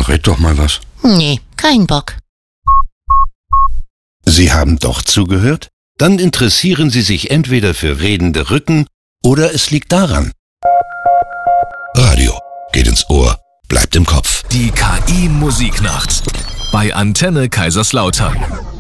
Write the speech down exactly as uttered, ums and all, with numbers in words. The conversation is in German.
red doch mal was. Nee, kein Bock. Sie haben doch zugehört? Dann interessieren Sie sich entweder für redende Rücken oder es liegt daran. Radio geht ins Ohr, bleibt im Kopf. Die K I-Musiknacht bei Antenne Kaiserslautern.